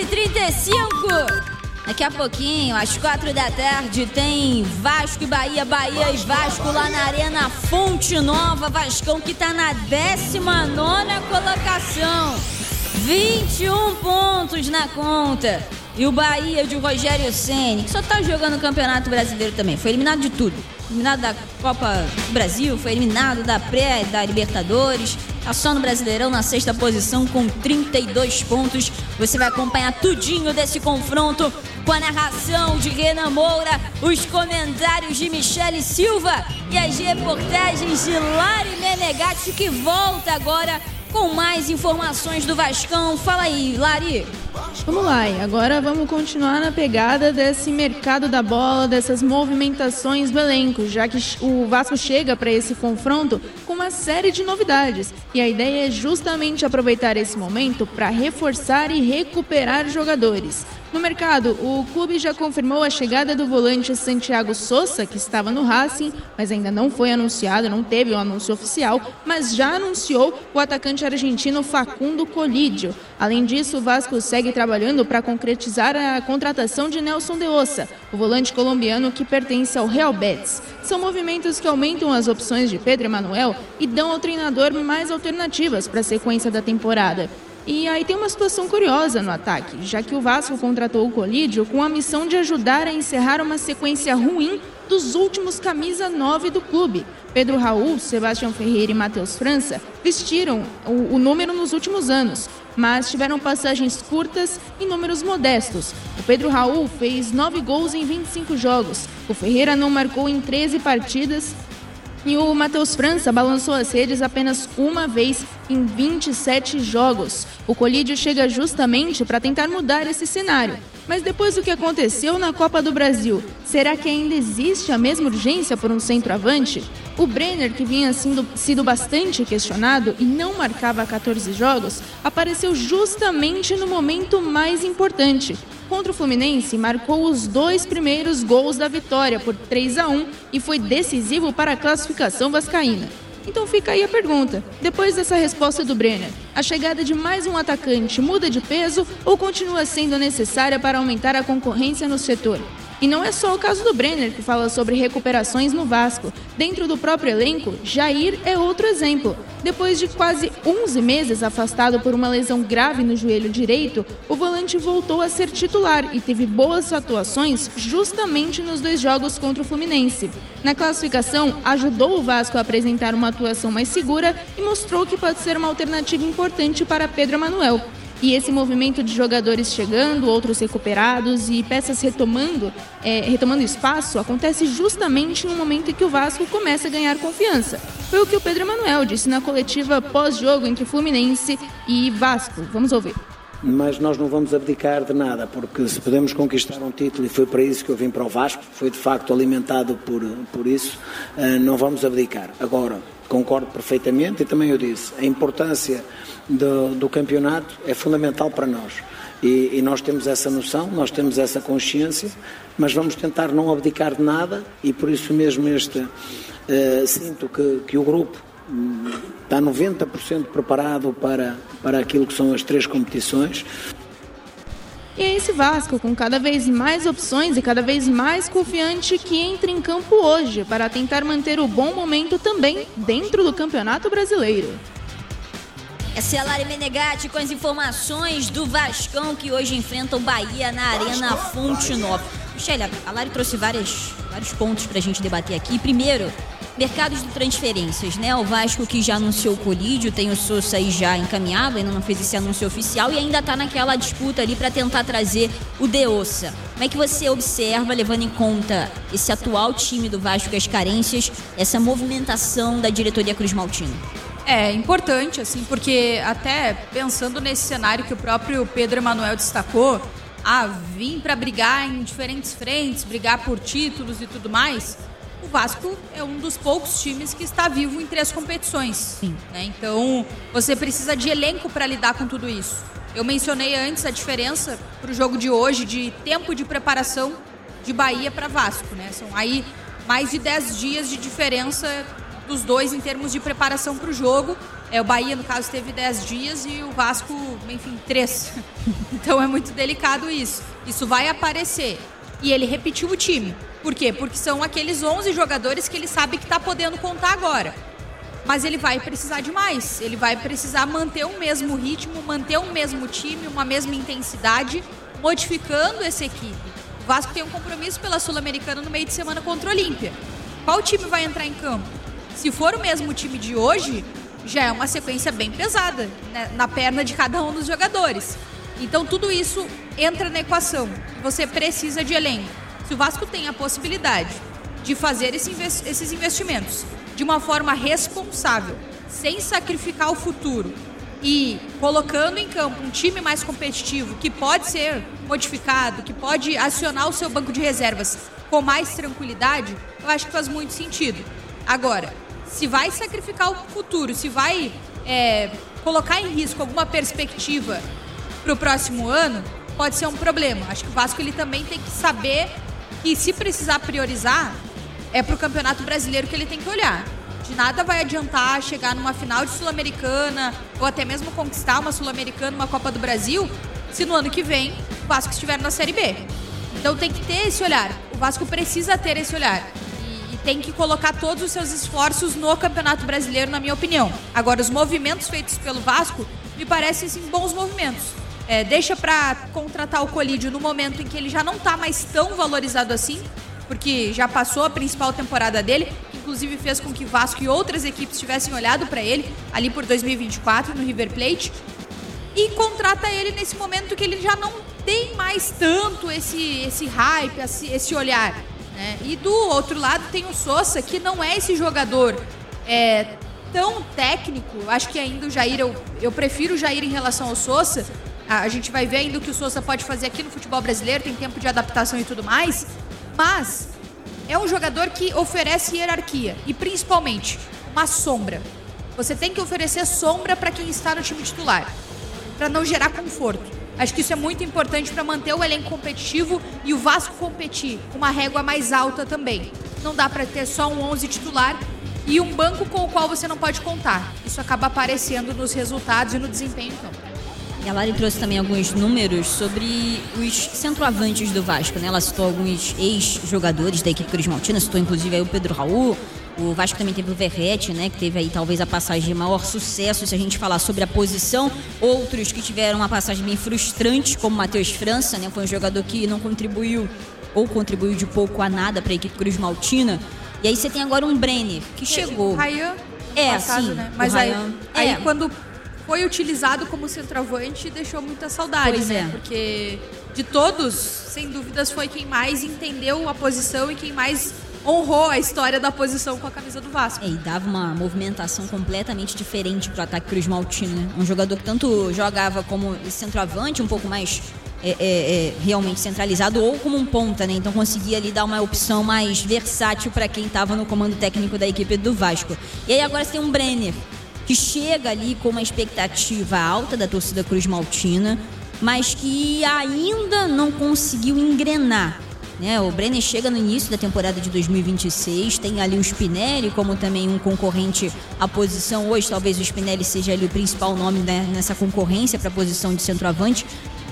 7h35. Daqui a pouquinho, às 4 da tarde, tem Vasco e Bahia, Bahia e Vasco lá na Arena Fonte Nova. Vascão que tá na 19ª colocação, 21 pontos na conta. E o Bahia de Rogério Ceni, que só tá jogando o Campeonato Brasileiro também, foi eliminado de tudo. Eliminado da Copa do Brasil, foi eliminado da da Libertadores. Tá só no Brasileirão, na 6ª posição, com 32 pontos. Você vai acompanhar tudinho desse confronto com a narração de Renan Moura, os comentários de Michele Silva e as reportagens de Lari Menegatti, que volta agora com mais informações do Vascão. Fala aí, Lari. Vamos lá, e agora vamos continuar na pegada desse mercado da bola, dessas movimentações do elenco, já que o Vasco chega para esse confronto com uma série de novidades. E a ideia é justamente aproveitar esse momento para reforçar e recuperar jogadores. No mercado, o clube já confirmou a chegada do volante Santiago Sosa, que estava no Racing, mas ainda não foi anunciado, não teve o anúncio oficial, mas já anunciou o atacante argentino Facundo Colidio. Além disso, o Vasco segue trabalhando para concretizar a contratação de Nelson de Ossa, o volante colombiano que pertence ao Real Betis. São movimentos que aumentam as opções de Pedro Emanuel e dão ao treinador mais alternativas para a sequência da temporada. E aí tem uma situação curiosa no ataque, já que o Vasco contratou o Colidio com a missão de ajudar a encerrar uma sequência ruim dos últimos camisa 9 do clube. Pedro Raul, Sebastião Ferreira e Matheus França vestiram o número nos últimos anos, mas tiveram passagens curtas e números modestos. O Pedro Raul fez 9 gols em 25 jogos, o Ferreira não marcou em 13 partidas e o Matheus França balançou as redes apenas uma vez em 27 jogos. O Colidio chega justamente para tentar mudar esse cenário. Mas depois do que aconteceu na Copa do Brasil, será que ainda existe a mesma urgência por um centroavante? O Brenner, que vinha sido bastante questionado e não marcava 14 jogos, apareceu justamente no momento mais importante. Contra o Fluminense, marcou os 2 primeiros gols da vitória por 3-1 e foi decisivo para a classificação vascaína. Então fica aí a pergunta, depois dessa resposta do Brenner, a chegada de mais um atacante muda de peso ou continua sendo necessária para aumentar a concorrência no setor? E não é só o caso do Brenner que fala sobre recuperações no Vasco. Dentro do próprio elenco, Jair é outro exemplo. Depois de quase 11 meses afastado por uma lesão grave no joelho direito, o volante voltou a ser titular e teve boas atuações justamente nos 2 jogos contra o Fluminense. Na classificação, ajudou o Vasco a apresentar uma atuação mais segura e mostrou que pode ser uma alternativa importante para Pedro Emanuel. E esse movimento de jogadores chegando, outros recuperados e peças retomando espaço acontece justamente no momento em que o Vasco começa a ganhar confiança. Foi o que o Pedro Emanuel disse na coletiva pós-jogo entre Fluminense e Vasco. Vamos ouvir. Mas nós não vamos abdicar de nada, porque se podemos conquistar um título, e foi para isso que eu vim para o Vasco, foi de facto alimentado por isso, não vamos abdicar. Agora, concordo perfeitamente e também eu disse, a importância do campeonato é fundamental para nós e nós temos essa noção, nós temos essa consciência, mas vamos tentar não abdicar de nada e por isso mesmo sinto que o grupo está 90% preparado para aquilo que são as 3 competições. E é esse Vasco, com cada vez mais opções e cada vez mais confiante, que entra em campo hoje para tentar manter o bom momento também dentro do Campeonato Brasileiro. Essa é a Lari Menegatti com as informações do Vascão, que hoje enfrenta o Bahia na Arena Fonte Nova. Michele, a Lari trouxe vários pontos para a gente debater aqui. Primeiro, mercados de transferências, né? O Vasco que já anunciou o Colidio, tem o Sosa aí já encaminhado, ainda não fez esse anúncio oficial e ainda está naquela disputa ali para tentar trazer o De Ossa. Como é que você observa, levando em conta esse atual time do Vasco e as carências, essa movimentação da diretoria Cruz Maltino? É importante, assim, porque até pensando nesse cenário que o próprio Pedro Emanuel destacou, vim para brigar em diferentes frentes, brigar por títulos e tudo mais, o Vasco é um dos poucos times que está vivo em 3 competições. Sim. Né? Então, você precisa de elenco para lidar com tudo isso. Eu mencionei antes a diferença para o jogo de hoje de tempo de preparação de Bahia para Vasco. Né? São aí mais de 10 dias de diferença dos dois em termos de preparação para o jogo. O Bahia, no caso, teve 10 dias e o Vasco, enfim, 3. Então é muito delicado isso. Isso vai aparecer. E ele repetiu o time. Por quê? Porque são aqueles 11 jogadores que ele sabe que está podendo contar agora. Mas ele vai precisar de mais. Ele vai precisar manter o mesmo ritmo, manter o mesmo time, uma mesma intensidade, modificando essa equipe. O Vasco tem um compromisso pela Sul-Americana no meio de semana contra o Olímpia. Qual time vai entrar em campo? Se for o mesmo time de hoje, já é uma sequência bem pesada, né, na perna de cada um dos jogadores. Então tudo isso entra na equação. Você precisa de elenco. Se o Vasco tem a possibilidade de fazer esses investimentos de uma forma responsável, sem sacrificar o futuro e colocando em campo um time mais competitivo, que pode ser modificado, que pode acionar o seu banco de reservas com mais tranquilidade, eu acho que faz muito sentido. Agora, se vai sacrificar o futuro, se vai colocar em risco alguma perspectiva para o próximo ano, pode ser um problema. Acho que o Vasco ele também tem que saber que, se precisar priorizar, é para o Campeonato Brasileiro que ele tem que olhar. De nada vai adiantar chegar numa final de Sul-Americana ou até mesmo conquistar uma Sul-Americana, uma Copa do Brasil, se no ano que vem o Vasco estiver na Série B. Então tem que ter esse olhar. O Vasco precisa ter esse olhar. E tem que colocar todos os seus esforços no Campeonato Brasileiro, na minha opinião. Agora, os movimentos feitos pelo Vasco me parecem sim, bons movimentos. Deixa para contratar o Colídio no momento em que ele já não está mais tão valorizado assim, porque já passou a principal temporada dele, inclusive fez com que Vasco e outras equipes tivessem olhado para ele ali por 2024 no River Plate, e contrata ele nesse momento que ele já não tem mais tanto esse hype, esse olhar, né? E do outro lado tem o Sousa, que não é esse jogador tão técnico. Acho que ainda o Jair, eu prefiro o Jair em relação ao Sousa. A gente vai ver ainda o que o Sousa pode fazer aqui no futebol brasileiro, tem tempo de adaptação e tudo mais, mas é um jogador que oferece hierarquia e principalmente uma sombra. Você tem que oferecer sombra para quem está no time titular, para não gerar conforto. Acho que isso é muito importante para manter o elenco competitivo e o Vasco competir com uma régua mais alta também. Não dá para ter só um 11 titular e um banco com o qual você não pode contar. Isso acaba aparecendo nos resultados e no desempenho, então. E a Lari trouxe também alguns números sobre os centroavantes do Vasco, né? Ela citou alguns ex-jogadores da equipe cruzmaltina, citou inclusive aí o Pedro Raul. O Vasco também teve o Verrete, né? Que teve aí talvez a passagem de maior sucesso, se a gente falar sobre a posição. Outros que tiveram uma passagem bem frustrante, como o Matheus França, né? Foi um jogador que não contribuiu ou contribuiu de pouco a nada para a equipe cruzmaltina. E aí você tem agora um Brenner, que chegou. O Ryan, passado, sim, né? Mas aí quando foi utilizado como centroavante, deixou muita saudade, pois né? Porque de todos, sem dúvidas, foi quem mais entendeu a posição e quem mais honrou a história da posição com a camisa do Vasco. E dava uma movimentação completamente diferente para o ataque cruzmaltino, né? Um jogador que tanto jogava como centroavante, um pouco mais realmente centralizado, ou como um ponta, né? Então conseguia ali dar uma opção mais versátil para quem estava no comando técnico da equipe do Vasco. E aí agora você tem um Brenner, que chega ali com uma expectativa alta da torcida cruzmaltina, mas que ainda não conseguiu engrenar, né? O Brenner chega no início da temporada de 2026, tem ali o Spinelli como também um concorrente à posição. Hoje talvez o Spinelli seja ali o principal nome, né, nessa concorrência para a posição de centroavante,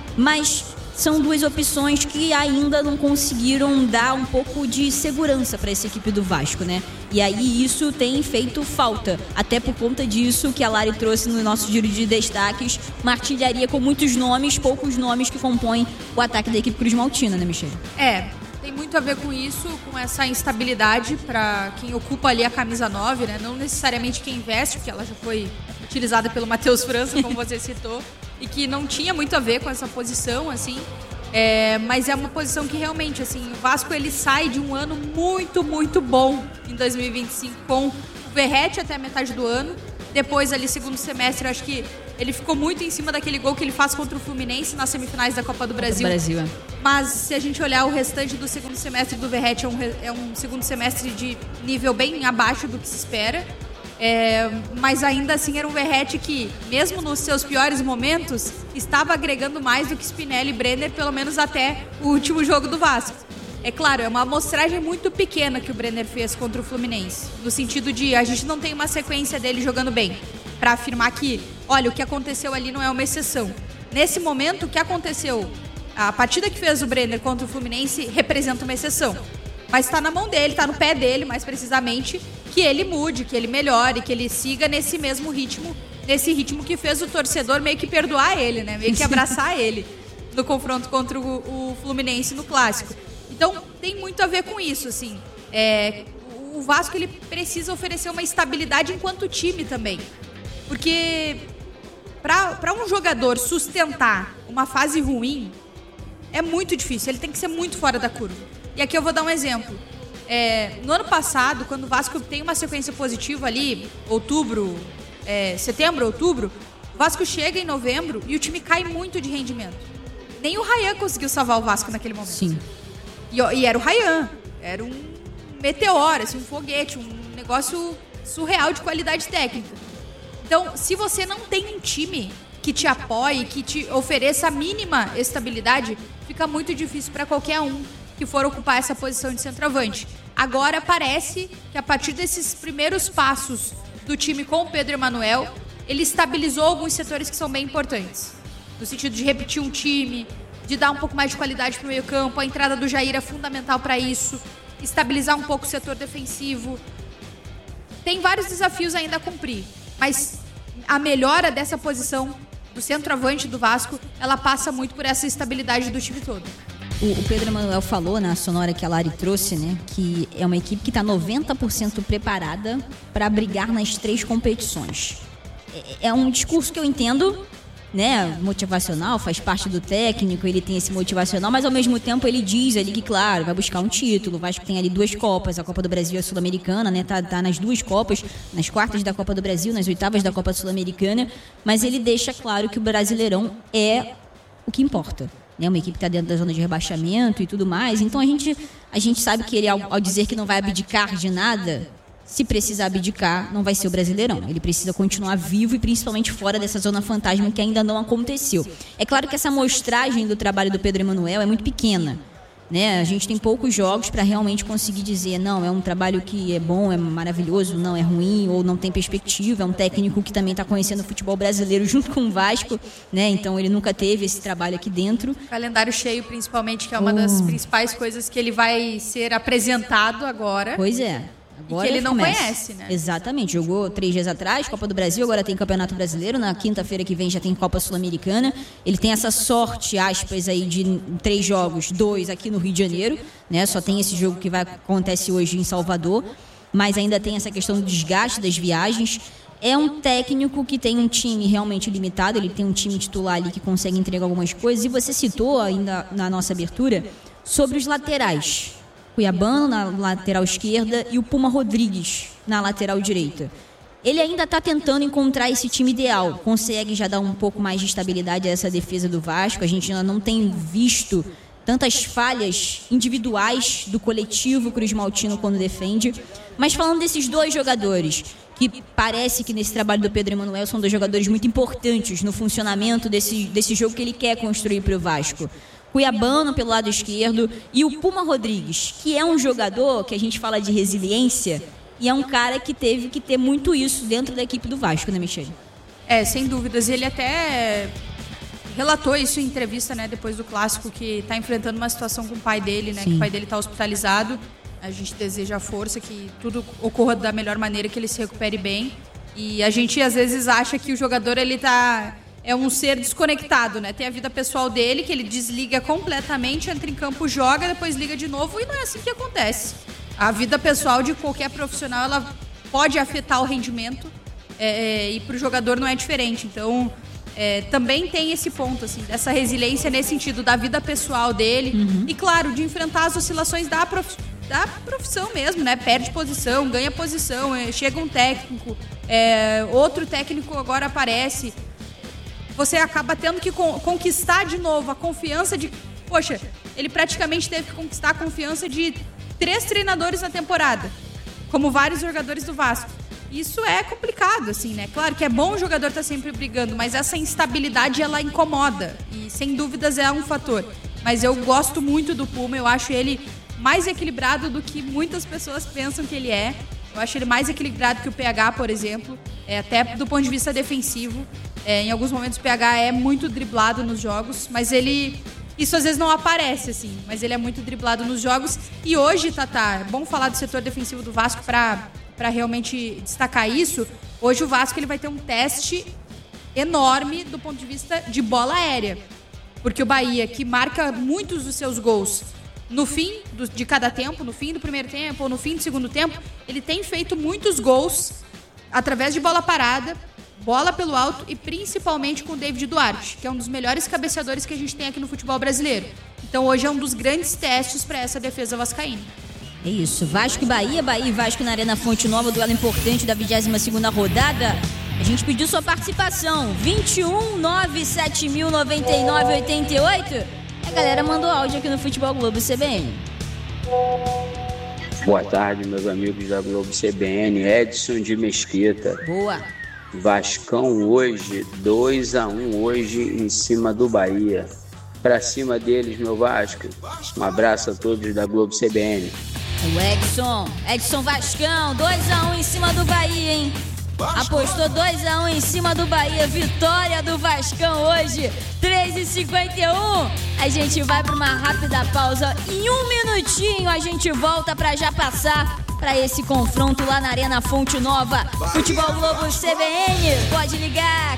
mas são duas opções que ainda não conseguiram dar um pouco de segurança para essa equipe do Vasco, né? E aí isso tem feito falta. Até por conta disso que a Lari trouxe no nosso giro de destaques, uma artilharia com muitos nomes, poucos nomes que compõem o ataque da equipe cruzmaltina, né, Michele? Tem muito a ver com isso, com essa instabilidade para quem ocupa ali a camisa 9, né? Não necessariamente quem veste, porque ela já foi utilizada pelo Matheus França, como você citou, e que não tinha muito a ver com essa posição, assim. Mas é uma posição que realmente, assim, o Vasco ele sai de um ano muito, muito bom em 2025, com o Verrete até a metade do ano. Depois, ali, segundo semestre, acho que ele ficou muito em cima daquele gol que ele faz contra o Fluminense nas semifinais da Copa do Brasil. Mas, se a gente olhar o restante do segundo semestre do Verrete, é um segundo semestre de nível bem abaixo do que se espera. Mas ainda assim era um Verrete que, mesmo nos seus piores momentos, estava agregando mais do que Spinelli e Brenner, pelo menos até o último jogo do Vasco. É claro, é uma amostragem muito pequena que o Brenner fez contra o Fluminense, no sentido de a gente não tem uma sequência dele jogando bem. para afirmar que, olha, o que aconteceu ali não é uma exceção. Nesse momento, o que aconteceu, a partida que fez o Brenner contra o Fluminense representa uma exceção. Mas está na mão dele, está no pé dele, mais precisamente, que ele mude, que ele melhore, que ele siga nesse mesmo ritmo, nesse ritmo que fez o torcedor meio que perdoar ele, né? Meio que abraçar ele no confronto contra o Fluminense no Clássico. Então, tem muito a ver com isso, assim. O Vasco, ele precisa oferecer uma estabilidade enquanto time também. Porque para um jogador sustentar uma fase ruim, é muito difícil. Ele tem que ser muito fora da curva. E aqui eu vou dar um exemplo. No ano passado, quando o Vasco tem uma sequência positiva ali, setembro, outubro, o Vasco chega em novembro e o time cai muito de rendimento. Nem o Ryan conseguiu salvar o Vasco naquele momento. Sim. E era o Ryan. Era um meteoro, assim, um foguete, um negócio surreal de qualidade técnica. Então, se você não tem um time que te apoie, que te ofereça a mínima estabilidade, fica muito difícil para qualquer um que for ocupar essa posição de centroavante. Agora parece que a partir desses primeiros passos do time com o Pedro Emanuel, ele estabilizou alguns setores que são bem importantes. No sentido de repetir um time, de dar um pouco mais de qualidade para o meio-campo. A entrada do Jair é fundamental para isso. Estabilizar um pouco o setor defensivo. Tem vários desafios ainda a cumprir, mas a melhora dessa posição do centroavante do Vasco, ela passa muito por essa estabilidade do time todo. O Pedro Emanuel falou na sonora que a Lari trouxe, né, que é uma equipe que está 90% preparada para brigar nas 3 competições. É um discurso que eu entendo, né, motivacional, faz parte do técnico, ele tem esse motivacional, mas ao mesmo tempo ele diz ali que, claro, vai buscar um título. O Vasco tem ali 2 Copas, a Copa do Brasil e a Sul-Americana, né, tá nas 2 Copas, nas quartas da Copa do Brasil, nas oitavas da Copa Sul-Americana, mas ele deixa claro que o Brasileirão é o que importa. Uma equipe que está dentro da zona de rebaixamento e tudo mais. Então a gente sabe que ele, ao dizer que não vai abdicar de nada, se precisar abdicar, não vai ser o Brasileirão. Ele precisa continuar vivo e principalmente fora dessa zona fantasma que ainda não aconteceu. É claro que essa amostragem do trabalho do Pedro Emanuel é muito pequena, né? A gente tem poucos jogos para realmente conseguir dizer, não, é um trabalho que é bom, é maravilhoso, não é ruim, ou não tem perspectiva. É um técnico que também está conhecendo o futebol brasileiro junto com o Vasco, né? Então ele nunca teve esse trabalho aqui dentro. Calendário cheio, principalmente, que é uma das principais coisas que ele vai ser apresentado agora. Pois é. Agora e que ele não conhece, né? Exatamente. Jogou 3 dias atrás, Copa do Brasil, agora tem Campeonato Brasileiro. Na quinta-feira que vem já tem Copa Sul-Americana. Ele tem essa sorte, aspas, aí de 3 jogos, 2 aqui no Rio de Janeiro, né? Só tem esse jogo que acontece hoje em Salvador. Mas ainda tem essa questão do desgaste das viagens. É um técnico que tem um time realmente limitado. Ele tem um time titular ali que consegue entregar algumas coisas. E você citou ainda na nossa abertura sobre os laterais. Cuiabano na lateral esquerda e o Puma Rodrigues na lateral direita. Ele ainda está tentando encontrar esse time ideal, consegue já dar um pouco mais de estabilidade a essa defesa do Vasco. A gente ainda não tem visto tantas falhas individuais do coletivo Cruz Maltino quando defende. Mas falando desses 2 jogadores, que parece que nesse trabalho do Pedro Emanuel são 2 jogadores muito importantes no funcionamento desse jogo que ele quer construir para o Vasco. Cuiabano pelo lado esquerdo e o Puma Rodrigues, que é um jogador que a gente fala de resiliência e é um cara que teve que ter muito isso dentro da equipe do Vasco, né, Michele? Sem dúvidas. Ele até relatou isso em entrevista, né, depois do Clássico, que está enfrentando uma situação com o pai dele, né, que o pai dele está hospitalizado. A gente deseja força, que tudo ocorra da melhor maneira, que ele se recupere bem. E a gente às vezes acha que o jogador é um ser desconectado, né? Tem a vida pessoal dele, que ele desliga completamente, entra em campo, joga, depois liga de novo, e não é assim que acontece. A vida pessoal de qualquer profissional, ela pode afetar o rendimento, e para o jogador não é diferente. Então, também tem esse ponto, assim, dessa resiliência nesse sentido, da vida pessoal dele, e claro, de enfrentar as oscilações da profissão mesmo, né? Perde posição, ganha posição, chega um técnico, outro técnico agora aparece. Você acaba tendo que conquistar de novo a confiança de... Poxa, ele praticamente teve que conquistar a confiança de 3 treinadores na temporada, como vários jogadores do Vasco. Isso é complicado, assim, né? Claro que é bom o jogador estar sempre brigando, mas essa instabilidade, ela incomoda. E, sem dúvidas, é um fator. Mas eu gosto muito do Puma, eu acho ele mais equilibrado do que muitas pessoas pensam que ele é. Eu acho ele mais equilibrado que o PH, por exemplo. até do ponto de vista defensivo. Em alguns momentos o PH é muito driblado nos jogos, mas isso às vezes não aparece, assim, mas ele é muito driblado nos jogos. E hoje, Tatá, é bom falar do setor defensivo do Vasco para realmente destacar isso. Hoje o Vasco ele vai ter um teste enorme do ponto de vista de bola aérea. Porque o Bahia, que marca muitos dos seus gols no fim de cada tempo, no fim do primeiro tempo ou no fim do segundo tempo, ele tem feito muitos gols através de bola parada, bola pelo alto e principalmente com o David Duarte, que é um dos melhores cabeceadores que a gente tem aqui no futebol brasileiro. Então hoje é um dos grandes testes para essa defesa vascaína. É isso, Vasco e Bahia e Vasco na Arena Fonte Nova, duelo importante da 22ª rodada. A gente pediu sua participação, 21 97000 9988. A galera mandou áudio aqui no Futebol Globo CBN. Boa tarde, meus amigos da Globo CBN. Edson de Mesquita. Boa. Vascão hoje, 2-1 hoje em cima do Bahia. Pra cima deles, meu Vasco. Um abraço a todos da Globo CBN. O Edson Vascão, 2-1 em cima do Bahia, hein? Apostou 2-1 em cima do Bahia. Vitória do Vascão hoje, 3h51. A gente vai para uma rápida pausa. Em um minutinho a gente volta para já passar para esse confronto lá na Arena Fonte Nova. Futebol Globo CBN, pode ligar.